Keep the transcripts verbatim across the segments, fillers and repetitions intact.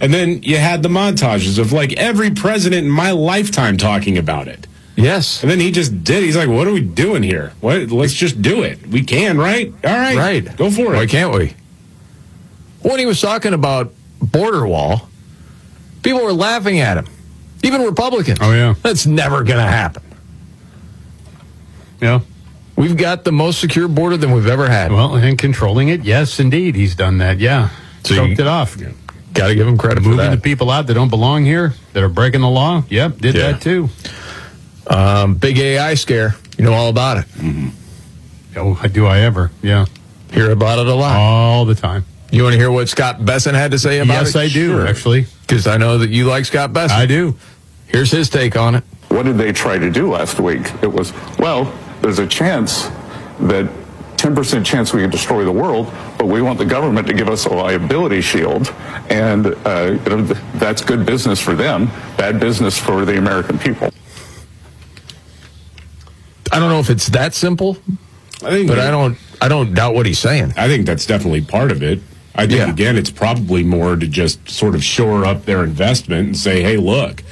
And then you had the montages of, like, every president in my lifetime talking about it. Yes. And then he just did. He's like, what are we doing here? What? Let's just do it. We can, right? All right. Right. Go for it. Why can't we? When he was talking about border wall, people were laughing at him. Even Republicans. Oh, yeah. That's never going to happen. Yeah. We've got the most secure border than we've ever had. Well, and controlling it, yes, indeed, he's done that. Yeah. So Choked you- it off. Got to give him credit Moving for that. the people out that don't belong here, that are breaking the law. Yep, did Yeah. that too. Um, big A I scare. You know all about it. Mm-hmm. Oh, do I ever? Yeah. Hear about it a lot. All the time. You want to hear what Scott Besson had to say about Yes, it? I do, Sure. actually. Because I know that you like Scott Besson. I do. Here's his take on it. What did they try to do last week? It was, well, there's a chance that ten percent chance we could destroy the world, but we want the government to give us a liability shield, and uh, you know, that's good business for them, bad business for the American people. I don't know if it's that simple, I think but that- I don't. I don't doubt what he's saying. I think that's definitely part of it. I think, Yeah. again, it's probably more to just sort of shore up their investment and say, hey, look,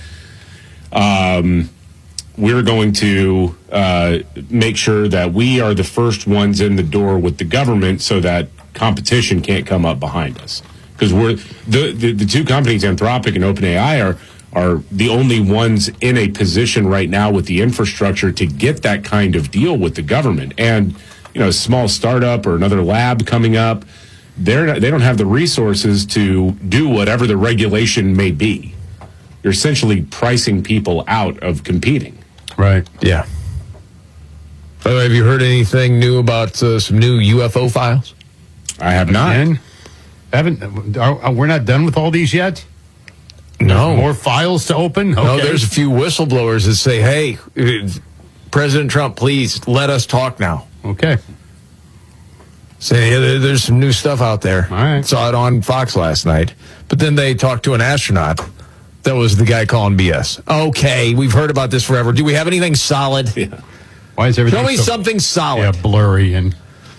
um, we're going to uh, make sure that we are the first ones in the door with the government so that competition can't come up behind us. Because we're the, the, the two companies, Anthropic and OpenAI, are are the only ones in a position right now with the infrastructure to get that kind of deal with the government. And, you know, a small startup or another lab coming up, they're not, they don't have the resources to do whatever the regulation may be. You're essentially pricing people out of competing. Right. Yeah. By the way, have you heard anything new about uh, some new U F O files? I have not. And haven't are, are- we're not done with all these yet? No. More files to open? Okay. No, there's a few whistleblowers that say, hey, uh, President Trump, please let us talk now. Okay. Say, yeah, there- there's some new stuff out there. All right. Saw it on Fox last night. But then they talked to an astronaut. That was the guy calling B S. Okay, we've heard about this forever. Do we have anything solid? Yeah. Why is everything Show me so, something yeah, solid. blurry, and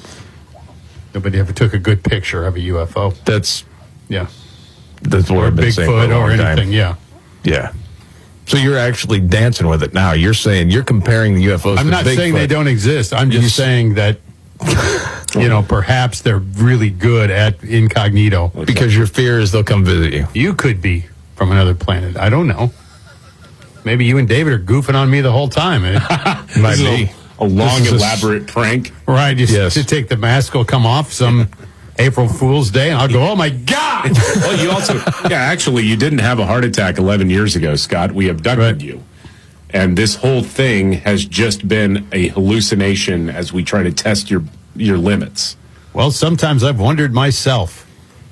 nobody ever took a good picture of a U F O? That's Yeah. that's what I've been saying for a Bigfoot long or time. anything, yeah. Yeah. So you're actually dancing with it now. You're saying you're comparing the U F Os I'm to not Bigfoot. saying they don't exist. I'm just You s- saying that, you know, perhaps they're really good at incognito. because your fear is they'll come visit you. You could be from another planet. I don't know. Maybe you and David are goofing on me the whole time. eh? Might This is be. a, a long, This is a s- elaborate prank. Right. Just Yes. to take the mask will come off some April Fool's Day, and I'll go, oh, my God. Well, you also, yeah, actually, you didn't have a heart attack eleven years ago, Scott. We abducted Right. you. And this whole thing has just been a hallucination as we try to test your your limits. Well, sometimes I've wondered myself.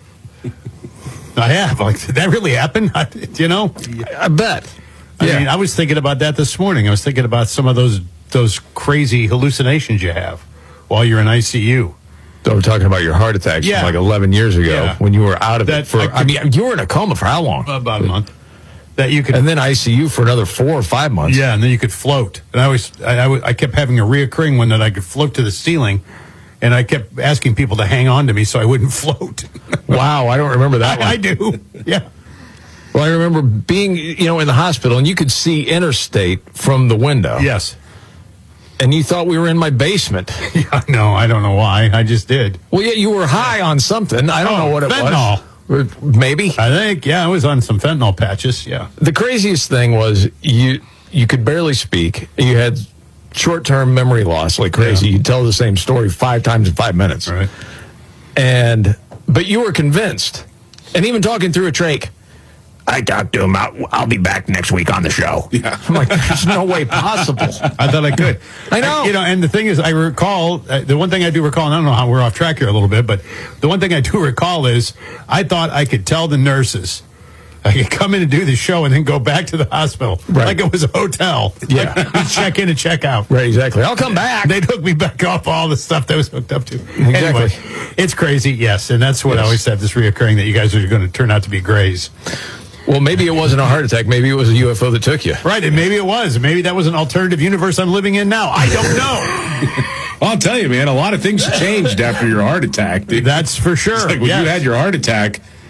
I have. Like, did that really happen? I, you know? I bet. I Yeah. mean, I was thinking about that this morning. I was thinking about some of those those crazy hallucinations you have while you're in I C U. So we're talking about your heart attacks Yeah. from like eleven years ago Yeah. when you were out of That it for. I I, could- mean, you were in a coma for how long? About a month. That you could, And then I C U for another four or five months. yeah, and then you could float. And I was, I, I, was- I kept having a reoccurring one that I could float to the ceiling, and I kept asking people to hang on to me so I wouldn't float. Wow, I don't remember that I, I one. do. Yeah. Well, I remember being, you know, in the hospital and you could see interstate from the window. Yes. And you thought we were in my basement. Yeah. No, I don't know why. I just did. Well, yeah, you were high on something. I don't Oh, know what it fentanyl. was. Maybe. I think, yeah, I was on some fentanyl patches. Yeah. The craziest thing was you you could barely speak. You had short-term memory loss like crazy. Yeah. You'd tell the same story five times in five minutes. Right. And but you were convinced. And even talking through a trach, I talked to him. I'll, I'll be back next week on the show. Yeah. I'm like, there's no way possible. I thought I could. I know. you know, and the thing is, I recall, uh, the one thing I do recall, and I don't know how we're off track here a little bit, but the one thing I do recall is I thought I could tell the nurses I could come in and do the show and then go back to the hospital. Right. Like it was a hotel. Yeah. Like, we check in and check out. Right, exactly. I'll come back. They'd hook me back off all the stuff that was hooked up to. Exactly. Anyway, it's crazy, yes. And that's what Yes. I always said, this reoccurring, that you guys are going to turn out to be grays. Well, maybe it wasn't a heart attack. Maybe it was a U F O that took you. Right, and maybe it was. Maybe that was an alternative universe I'm living in now. I don't know. Well, I'll tell you, man, a lot of things changed after your heart attack. That's for sure. It's like when yes. you had your heart attack,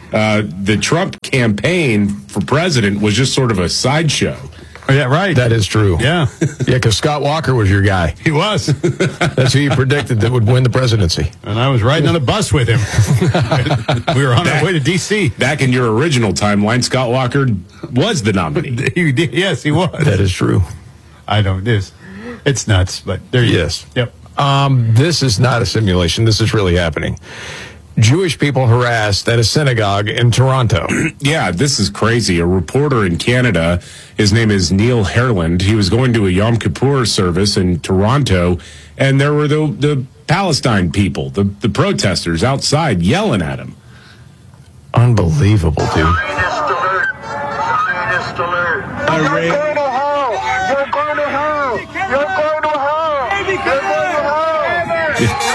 uh, the Trump campaign for president was just sort of a sideshow. Oh, yeah, right. That is true. Yeah. Yeah, because Scott Walker was your guy. He was. That's who you predicted that would win the presidency. And I was riding on a bus with him. We were on our way to D C Back in your original timeline, Scott Walker was the nominee. He did- yes, he was. That is true. I don't. It's, it's nuts, but there you Yes. go. Yep. Um, this is not a simulation. This is really happening. Jewish people harassed at a synagogue in Toronto. Yeah, this is crazy. A reporter in Canada, his name is Neil Herland. He was going to a Yom Kippur service in Toronto, and there were the, the Palestine people, the, the protesters outside yelling at him. Unbelievable, dude. You're going to hell. You're going to hell. You're going to hell. You're going to hell.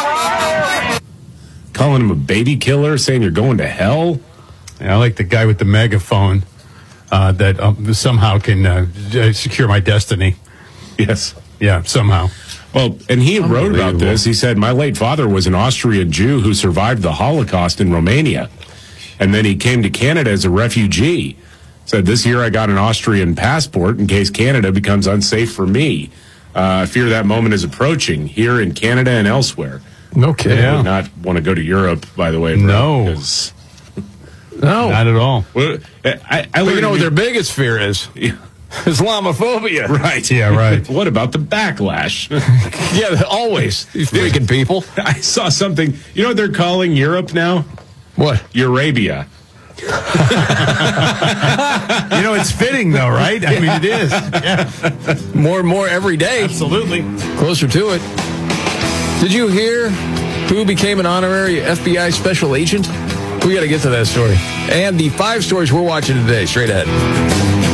Calling him a baby killer, saying you're going to hell. Yeah, I like the guy with the megaphone uh, that um, somehow can uh, secure my destiny. Yes. Yeah, somehow. Well, and he wrote about Unbelievable. this. He said, my late father was an Austrian Jew who survived the Holocaust in Romania. And then he came to Canada as a refugee. Said, this year I got an Austrian passport in case Canada becomes unsafe for me. Uh, I fear that moment is approaching here in Canada and elsewhere. No kidding. Yeah. I would not want to go to Europe, by the way. Bro, No. because- No. Not at all. Well, I, I But you learned- know what their biggest fear is? Islamophobia. Right. Yeah, right. What about the backlash? Yeah, always. These freaking people. I saw something. You know what they're calling Europe now? What? Eurabia. You know, it's fitting, though, right? I mean, it is. Yeah, More and more every day. absolutely. Closer to it. Did you hear who became an honorary F B I special agent? We got to get to that story. And the five stories we're watching today, straight ahead.